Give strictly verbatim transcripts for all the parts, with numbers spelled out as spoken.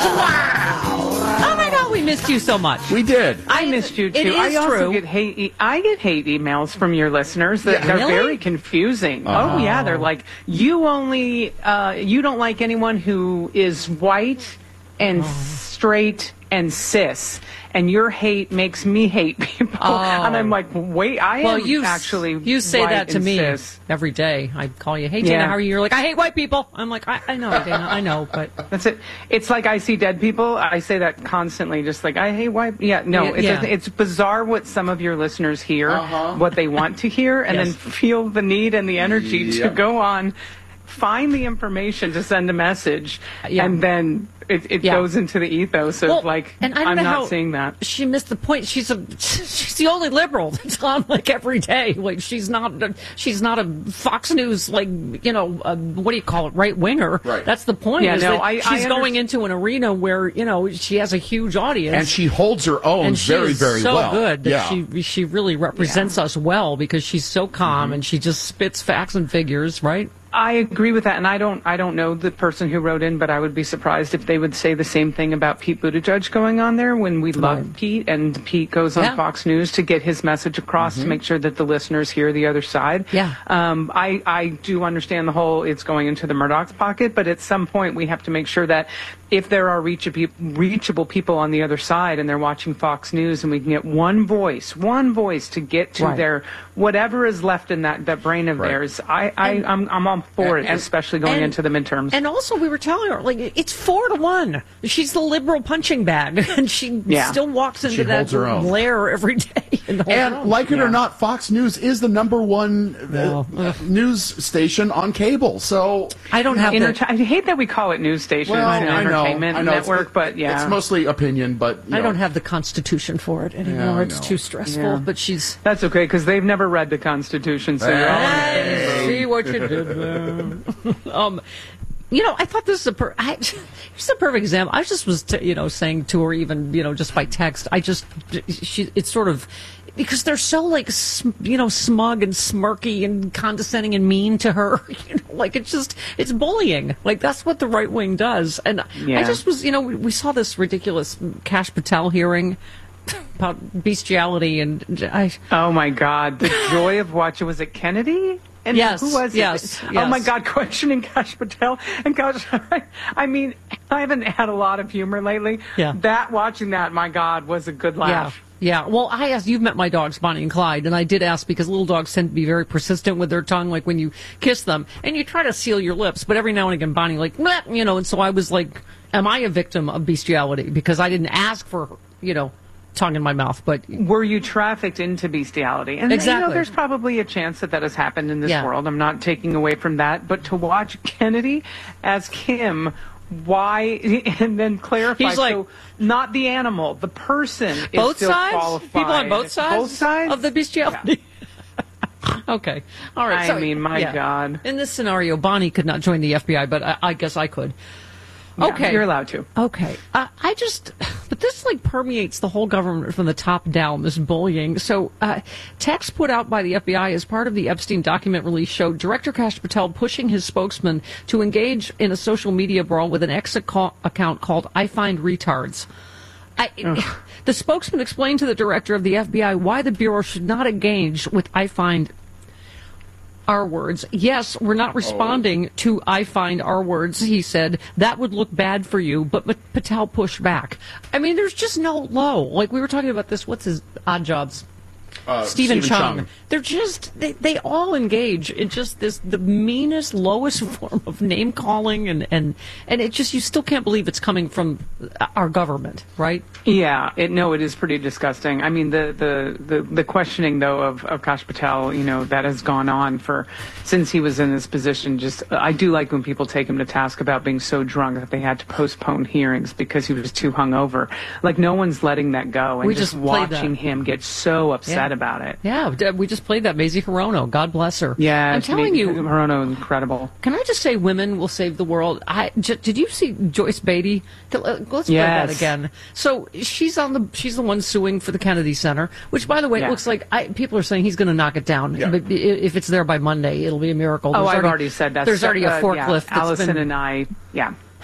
Oh my God, we missed you so much. We did. I missed you too. It is I also true. get hate. E- I get hate emails from your listeners that Yeah. are Really? very confusing. Uh-huh. Oh yeah, they're like, you only, uh, you don't like anyone who is white and straight and cis, and your hate makes me hate people. Oh. And I'm like, wait, I Well, am you actually you say white that to and me cis. every day. I call you, hey Dana, Yeah. how are you? You're like, I hate white people. I'm like, I, I know, Dana, I know, but That's it. It's like I see dead people. I say that constantly, just like I hate white. Yeah, no, Yeah, it yeah. doesn't- it's bizarre what some of your listeners hear, Uh-huh. what they want to hear, and Yes. then feel the need and the energy Yep. to go on, find the information to send a message, Yeah. and then it, it Yeah. goes into the ethos of Well, like, and I don't I'm know not how seeing that. she missed the point. She's a she's the only liberal that's on like every day. Like she's not a, she's not a Fox News like you know a, what do you call it right winger. Right. That's the point. Yeah, is no, that I- I she's going underst- into an arena where you know she has a huge audience. And she holds her own and she very, is very so well. good that Yeah. she she really represents us well because she's so calm and she just spits facts and figures, right? I agree with that, and I don't. I don't know the person who wrote in, but I would be surprised if they would say the same thing about Pete Buttigieg going on there. When we love Right. Pete, and Pete goes on Yeah. Fox News to get his message across to make sure that the listeners hear the other side. Yeah. Um, I I do understand the whole it's going into the Murdoch's pocket, but at some point we have to make sure that if there are reachable reachable people on the other side and they're watching Fox News, and we can get one voice, one voice to get to Right. their whatever is left in that that brain of Right. theirs. I, I I'm I'm all for it, And- especially going and- into the midterms. And also, we were telling her like it's four to one. She's the liberal punching bag, and she Yeah. still walks into She that holds her own. lair every day. in the whole And room. like it Yeah. or not, Fox News is the number one uh, Well, news station on cable. So I don't have Enter- the, I hate that we call it news station well, and I know, entertainment I know. network, it's, but yeah, it's mostly opinion. But you I know. don't have the Constitution for it anymore. Yeah, I it's know. too stressful. Yeah. But she's. that's okay because they've never read the Constitution, so you're all in Hey, favor. see what you did there. um, you know, I thought this is a per- I, it's a perfect example. I just was, t- you know, saying to her even, you know, just by text. I just, she, it's sort of because they're so like, sm- you know, smug and smirky and condescending and mean to her. You know, like it's just, it's bullying. Like that's what the right wing does. And I Yeah. just was, you know, we, we saw this ridiculous Kash Patel hearing about bestiality, and I. Oh my God, the joy of watching. Was it Kennedy? And Yes, who was yes, it? yes. Oh my God, questioning Kash Patel. And gosh, I, I mean, I haven't had a lot of humor lately. Yeah. That, watching that, my God, was a good Yeah, laugh. yeah. Well, I asked, you've met my dogs, Bonnie and Clyde, and I did ask because little dogs tend to be very persistent with their tongue, like when you kiss them, and you try to seal your lips, but every now and again, Bonnie, like, meh, you know, and so I was like, am I a victim of bestiality? Because I didn't ask for, you know, tongue in my mouth, but Were you trafficked into bestiality? And you Exactly. know, there's probably a chance that that has happened in this Yeah. world. I'm not taking away from that, but to watch Kennedy as Kim, why, and then clarify. He's like- so not the animal, the person is both still sides? qualified. People on both sides? Both sides of the bestiality? Okay. All right. I so- mean, my yeah. God. In this scenario, Bonnie could not join the F B I, but I, I guess I could. Yeah, Okay. you're allowed to. Okay. Uh, I just, but this like permeates the whole government from the top down, this bullying. So, uh, text put out by the F B I as part of the Epstein document release showed Director Kash Patel pushing his spokesman to engage in a social media brawl with an ex account called I Find Retards. I, the spokesman explained to the director of the F B I why the Bureau should not engage with I Find our words. Yes, we're not responding to I find our words, he said. That would look bad for you, but P- Patel pushed back. I mean, there's just no low. Like we were talking about this, what's his odd jobs? Uh, Stephen, Stephen Chung. Chung. They're just, they, they all engage in just this, the meanest, lowest form of name calling, and, and, and it just, you still can't believe it's coming from our government, right? Yeah, it, no, it is pretty disgusting. I mean, the, the, the, the questioning, though, of, of Kash Patel, you know, that has gone on for, since he was in this position, just, I do like when people take him to task about being so drunk that they had to postpone hearings because he was too hungover. Like, no one's letting that go. And We just, just played that. watching him get so upset Yeah. about it. Yeah, d- we just played that. Maisie Hirono, God bless her. Yeah, I'm telling you, Hirono, incredible. can I just say women will save the world? I, j- did you see Joyce Beatty? Th- uh, Let's play that Yes. again. So she's on the she's the one suing for the Kennedy Center, which, by the way, it Yeah. looks like I, people are saying he's going to knock it down. Yeah. But i- if it's there by Monday, it'll be a miracle. Oh, There's I've already, already said that. There's already a Uh, forklift. yeah, that's Allison been, and I, yeah.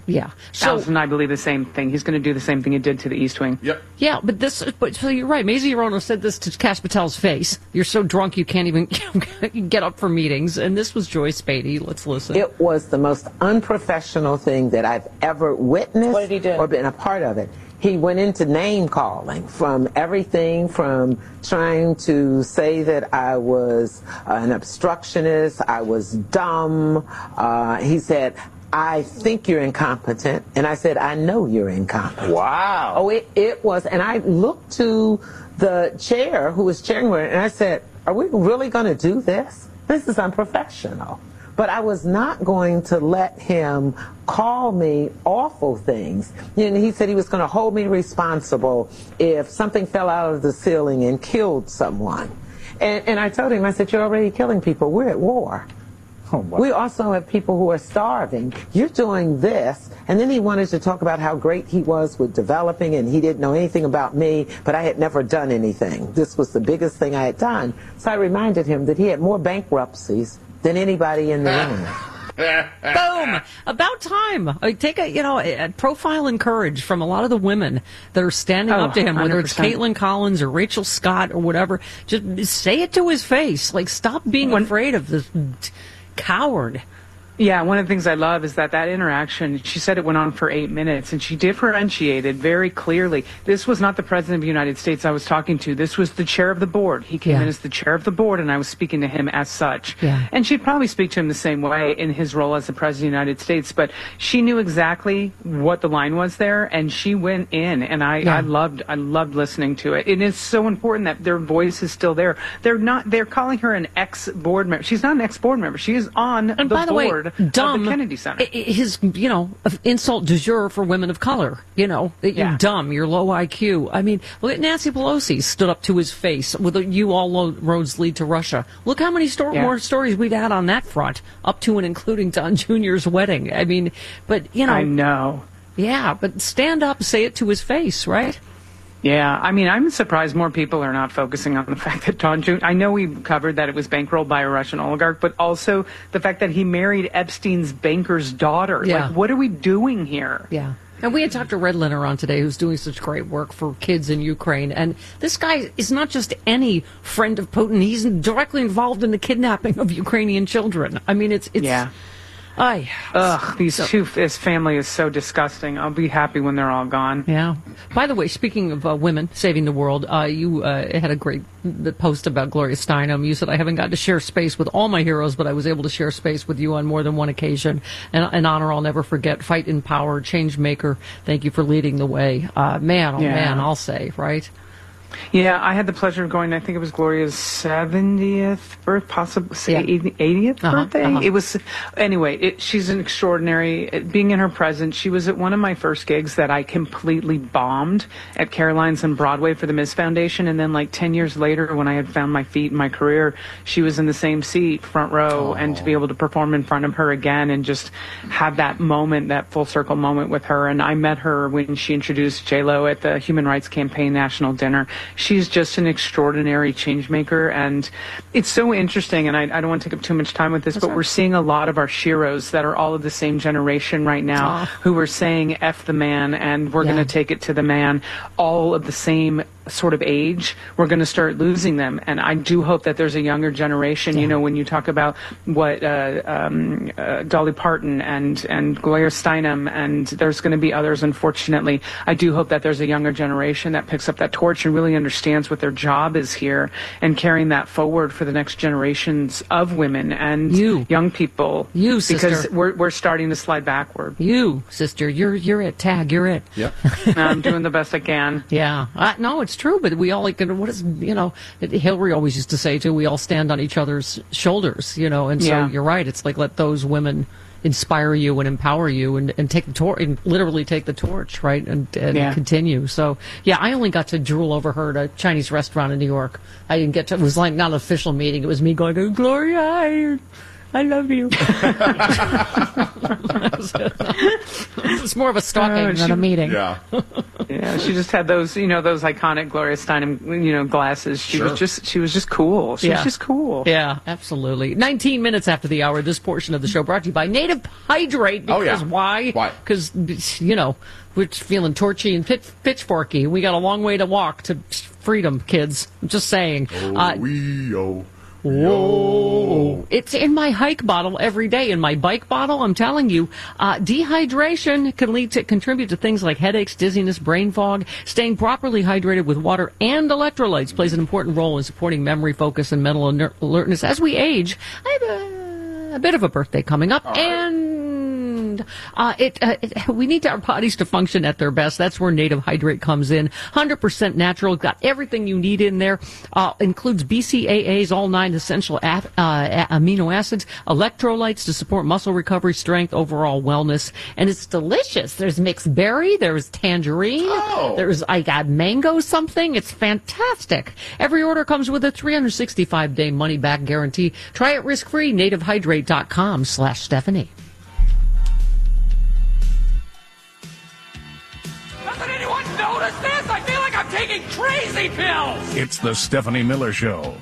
Yeah. So, Allison and I believe the same thing. He's going to do the same thing he did to the East Wing. Yep. yeah, but this, but so you're right. Maisie Hirono said this to Kash Patel's face. You're so drunk you can't even get up for meetings. And this was Joyce Beatty. Let's listen. It was the most unprofessional thing that I've ever witnessed What did he do? or been a part of it. He went into name calling from everything from trying to say that I was uh, an obstructionist, I was dumb. Uh, he said, I think you're incompetent. And I said, I know you're incompetent. Wow. Oh, it, it was. And I looked to the chair who was chairing it, and I said, are we really going to do this? This is unprofessional. But I was not going to let him call me awful things. And he said he was going to hold me responsible if something fell out of the ceiling and killed someone. And, and I told him, I said, you're already killing people. We're at war. Oh, wow. We also have people who are starving. You're doing this. And then he wanted to talk about how great he was with developing, and he didn't know anything about me, but I had never done anything. This was the biggest thing I had done. So I reminded him that he had more bankruptcies than anybody in the room. Boom! About time. I take a you know a, a profile and courage from a lot of the women that are standing Oh, up to him, whether it's one hundred percent. Caitlin Collins or Rachel Scott or whatever. Just say it to his face. Like, stop being When- afraid of this coward. Yeah, one of the things I love is that that interaction, she said it went on for eight minutes, and she differentiated very clearly. This was not the President of the United States I was talking to. This was the chair of the board. He came Yeah. in as the chair of the board, and I was speaking to him as such. Yeah. And she'd probably speak to him the same way in his role as the President of the United States, but she knew exactly what the line was there, and she went in, and I, Yeah. I loved I loved listening to it. It is so important that their voice is still there. They're not, they're calling her an ex-board member. She's not an ex-board member. She is on And the by the way, board dumb. of the Kennedy Center. i- i- His, you know, insult du jour for women of color. You know, that you're Yeah. dumb, you're low I Q. I mean, look at Nancy Pelosi stood up to his face with a, "You all lo- roads lead to Russia." Look how many sto- Yeah. more stories we'd had on that front, up to and including Don Junior's wedding. I mean, but you know, I know. yeah, but stand up, say it to his face, right? Yeah, I mean, I'm surprised more people are not focusing on the fact that Don Junior I know we covered that it was bankrolled by a Russian oligarch, but also the fact that he married Epstein's banker's daughter. Yeah. Like, what are we doing here? Yeah. And we had Doctor Redliner on today, who's doing such great work for kids in Ukraine. And this guy is not just any friend of Putin. He's directly involved in the kidnapping of Ukrainian children. I mean, it's... it's Yeah. Aye. Ugh, these So- two, this family is so disgusting. I'll be happy when they're all gone. Yeah. By the way, speaking of uh, women saving the world, uh, you uh, had a great post about Gloria Steinem. You said, I haven't gotten to share space with all my heroes, but I was able to share space with you on more than one occasion. And an honor I'll never forget. Fight in power, change maker. Thank you for leading the way. Uh, man, oh Yeah. man, I'll say, right? Yeah, I had the pleasure of going. I think it was Gloria's seventieth birth, possibly Yeah. eightieth Uh-huh, birthday. uh-huh. It was anyway. It, she's an extraordinary. Being in her presence, she was at one of my first gigs that I completely bombed at Caroline's on Broadway for the Miss Foundation, and then like ten years later, when I had found my feet in my career, she was in the same seat, front row, and to be able to perform in front of her again and just have that moment, that full circle moment with her. And I met her when she introduced J Lo at the Human Rights Campaign National Dinner. She's just an extraordinary change maker, and it's so interesting, and I, I don't want to take up too much time with this, but we're seeing a lot of our sheroes that are all of the same generation right now Oh. who are saying F the man, and we're Yeah. going to take it to the man, all of the same sort of age. We're going to start losing them, and I do hope that there's a younger generation. Yeah. You know, when you talk about what uh, um, uh, Dolly Parton and, and Gloria Steinem, and there's going to be others, unfortunately, I do hope that there's a younger generation that picks up that torch and really understands what their job is here and carrying that forward for the next generations of women and You. young people. You, because sister. we're, we're starting to slide backward. You, sister, you're you're it. Tag, you're it. Yep. I'm doing the best I can. Yeah, uh, no, it's true. But we all like what is you know Hillary always used to say too. We all stand on each other's shoulders, you know. And so Yeah. you're right. It's like let those women inspire you and empower you and, and take the torch and literally take the torch, right? And, and Yeah. continue. So yeah, I only got to drool over her at a Chinese restaurant in New York. I didn't get to. It was like not an official meeting. It was me going, oh, Gloria, I, I love you. It's more of a stalking Oh, than she- a meeting. Yeah. Yeah, Yeah, she just had those, you know, those iconic Gloria Steinem, you know, glasses. She Sure. was just, she was just cool. She Yeah. was just cool. Yeah, absolutely. nineteen minutes after the hour, this portion of the show brought to you by Native Hydrate. Because Oh, yeah. why? Why? Because, you know, we're feeling torchy and pitch, pitchforky. We got a long way to walk to freedom, kids. I'm just saying. Oh, Uh, wee, oh. Whoa. It's in my hike bottle every day. In my bike bottle, I'm telling you, uh, dehydration can lead to contribute to things like headaches, dizziness, brain fog. Staying properly hydrated with water and electrolytes plays an important role in supporting memory, focus, and mental alert- alertness. As we age, I have a, a bit of a birthday coming up, right. and uh, it, uh, it we need our bodies to function at their best. That's where Native Hydrate comes in. one hundred percent natural, got everything you need in there. Uh, includes B C A As, all nine essential af- uh, amino acids, electrolytes to support muscle recovery, strength, overall wellness, and it's delicious. There's mixed berry, there's tangerine, Oh. there's I got mango something. It's fantastic. Every order comes with a three hundred sixty-five day money back guarantee. Try it risk free. native hydrate dot com slash Stephanie. Doesn't anyone notice this? I feel like I'm taking crazy pills! It's the Stephanie Miller Show.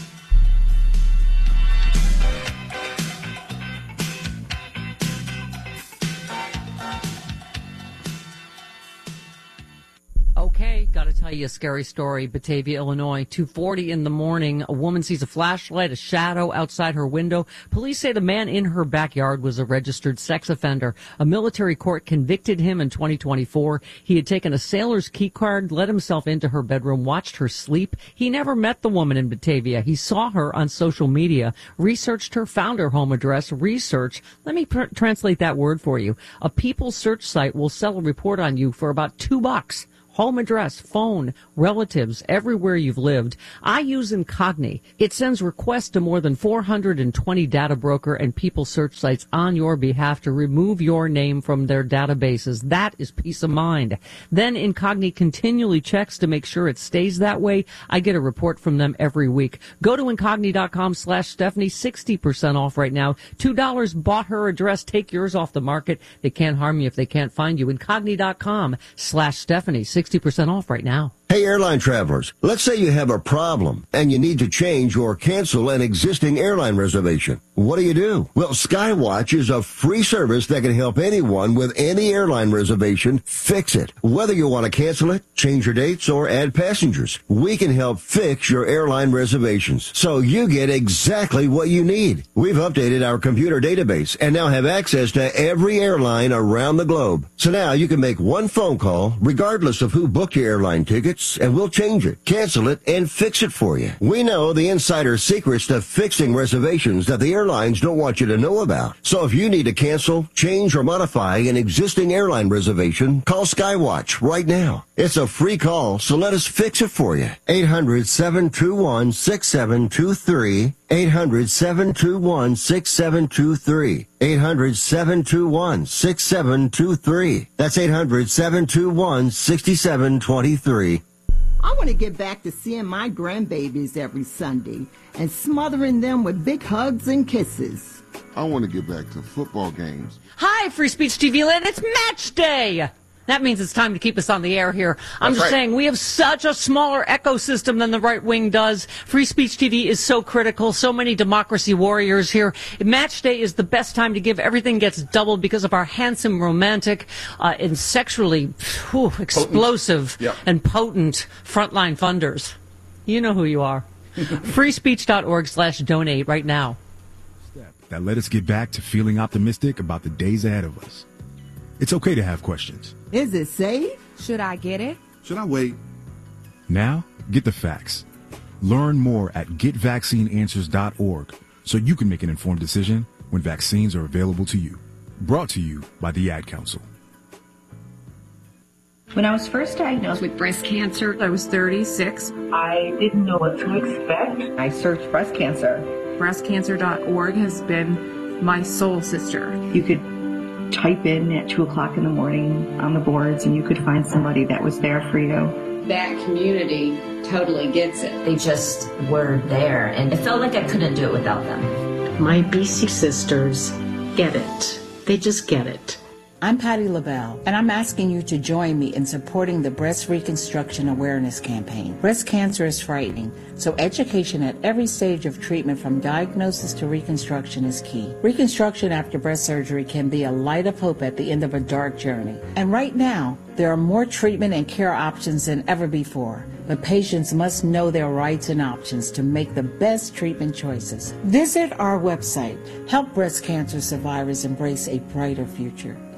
Okay, got to tell you a scary story. Batavia, Illinois, two forty in the morning. A woman sees a flashlight, a shadow outside her window. Police say the man in her backyard was a registered sex offender. A military court convicted him in twenty twenty-four. He had taken a sailor's key card, let himself into her bedroom, watched her sleep. He never met the woman in Batavia. He saw her on social media, researched her, found her home address. Research, let me pr- translate that word for you. A People search site will sell a report on you for about two bucks. Home address, phone, relatives, everywhere you've lived. I use Incogni. It sends requests to more than four hundred twenty data broker and people search sites on your behalf to remove your name from their databases. That is peace of mind. Then Incogni continually checks to make sure it stays that way. I get a report from them every week. Go to Incogni.com slash Stephanie, sixty percent off right now. two dollars bought her address. Take yours off the market. They can't harm you if they can't find you. Incogni.com slash Stephanie, sixty percent off right now. Hey, airline travelers, let's say you have a problem and you need to change or cancel an existing airline reservation. What do you do? Well, Skywatch is a free service that can help anyone with any airline reservation fix it. Whether you want to cancel it, change your dates, or add passengers, we can help fix your airline reservations so you get exactly what you need. We've updated our computer database and now have access to every airline around the globe. So now you can make one phone call regardless of who booked your airline tickets, and we'll change it, cancel it, and fix it for you. We know the insider secrets to fixing reservations that the airlines don't want you to know about. So if you need to cancel, change, or modify an existing airline reservation, call Skywatch right now. It's a free call, so let us fix it for you. eight hundred, seven two one, six seven two three. eight hundred, seven two one, six seven two three. eight hundred, seven two one, six seven two three. That's eight hundred, seven two one, six seven two three. I want to get back to seeing my grandbabies every Sunday and smothering them with big hugs and kisses. I want to get back to football games. Hi, Free Speech T V land. It's match day. That means it's time to keep us on the air here. I'm That's just right. saying we have such a smaller ecosystem than the right wing does. Free Speech T V is so critical. So many democracy warriors here. Match day is the best time to give. Everything gets doubled because of our handsome, romantic, uh, and sexually whew, explosive Yep. and potent frontline funders. You know who you are. freespeech.org slash donate right now. That let us get back to feeling optimistic about the days ahead of us. It's okay to have questions. Is it safe? Should I get it? Should I wait? Now, get the facts. Learn more at get vaccine answers dot org so you can make an informed decision when vaccines are available to you. Brought to you by the Ad Council. When I was first diagnosed with breast cancer, I was thirty-six. I didn't know what to expect. I searched breast cancer. breast cancer dot org has been my soul sister. You could type in at two o'clock in the morning on the boards and you could find somebody that was there for you. That community totally gets it. They just were there, and it felt like I couldn't do it without them. My B C sisters get it. They just get it. I'm Patty LaBelle, and I'm asking you to join me in supporting the Breast Reconstruction Awareness Campaign. Breast cancer is frightening, so education at every stage of treatment from diagnosis to reconstruction is key. Reconstruction after breast surgery can be a light of hope at the end of a dark journey. And right now, there are more treatment and care options than ever before, but patients must know their rights and options to make the best treatment choices. Visit our website. Help breast cancer survivors embrace a brighter future.